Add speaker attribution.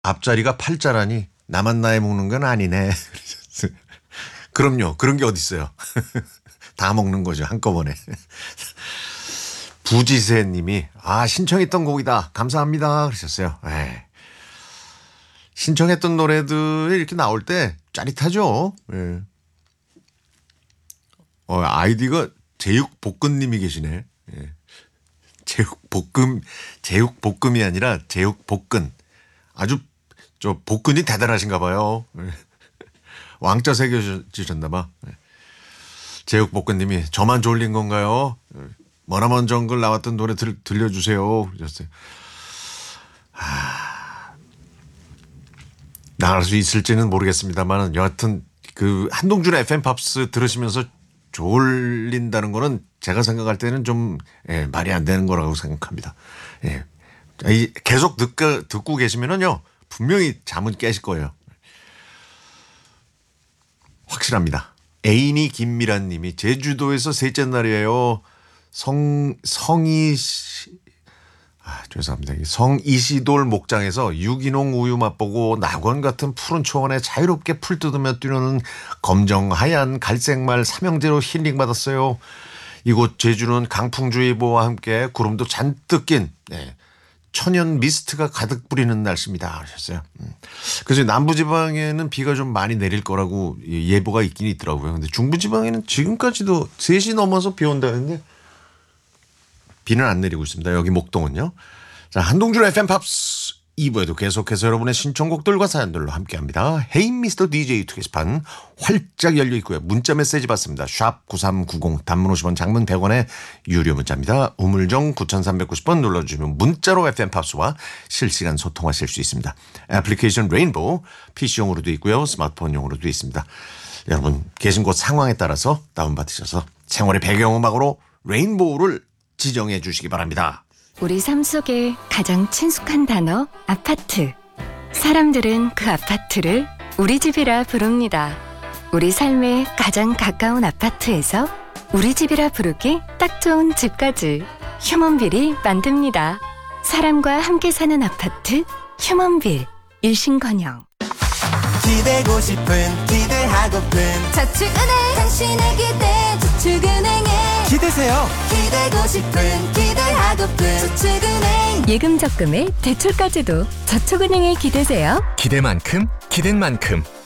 Speaker 1: 앞자리가 8자라니 나만 나이 먹는 건 아니네. 그럼요. 그런 게 어딨어요. 다 먹는 거죠. 한꺼번에. 부지세 님이 신청했던 곡이다. 감사합니다. 그러셨어요. 에이. 신청했던 노래들이 이렇게 나올 때 짜릿하죠. 예. 아이디가 제육볶음님이 계시네. 예. 제육볶음이 아니라 제육볶은. 아주 복근이 대단하신가 봐요. 예. 왕자 새겨주셨나 봐. 예. 제육볶음님이 저만 졸린 건가요? 예. 머나먼 정글 나왔던 노래 들려주세요. 그러셨어요. 나갈 수 있을지는 모르겠습니다만 여하튼 그 한동준의 FM 팝스 들으시면서 졸린다는 거는 제가 생각할 때는 좀 말이 안 되는 거라고 생각합니다. 예. 계속 듣고 계시면은요 분명히 잠은 깨실 거예요. 확실합니다. 애인이 김미란 님이 제주도에서 셋째 날이에요. 죄송합니다. 성이시돌 목장에서 유기농 우유 맛보고 낙원 같은 푸른 초원에 자유롭게 풀 뜯으며 뛰노는 검정하얀 갈색말 삼형제로 힐링받았어요. 이곳 제주는 강풍주의보와 함께 구름도 잔뜩 낀 천연 미스트가 가득 뿌리는 날씨입니다. 하셨어요. 그래서 남부지방에는 비가 좀 많이 내릴 거라고 예보가 있긴 있더라고요. 근데 중부지방에는 지금까지도 3시 넘어서 비 온다는데 비는 안 내리고 있습니다. 여기 목동은요. 자, 한동준 FM 팝스 2부에도 계속해서 여러분의 신청곡들과 사연들로 함께합니다. 헤이 미스터 DJ 게시판 활짝 열려 있고요. 문자 메시지 받습니다. 샵 9390 단문 50원 장문 100원의 유료 문자입니다. 우물정 9390번 눌러주시면 문자로 FM 팝스와 실시간 소통하실 수 있습니다. 애플리케이션 레인보우 PC용으로도 있고요. 스마트폰용으로도 있습니다. 여러분 계신 곳 상황에 따라서 다운받으셔서 생활의 배경음악으로 레인보우를 지정해 주시기 바랍니다.
Speaker 2: 우리 삶 속에 가장 친숙한 단어 아파트. 사람들은 그 아파트를 우리 집이라 부릅니다. 우리 삶에 가장 가까운 아파트에서 우리 집이라 부르기 딱 좋은 집까지 휴먼빌이 만듭니다. 사람과 함께 사는 아파트 휴먼빌. 일신건영.
Speaker 3: 기대고 싶은 기대하고픈
Speaker 4: 저축은행 당신의 기대 저축은행에
Speaker 3: 기대세요.
Speaker 4: 기대고 싶은 기대하고픈 저축은행
Speaker 2: 예금 적금에 대출까지도 저축은행에 기대세요.
Speaker 5: 기대만큼 기댄 만큼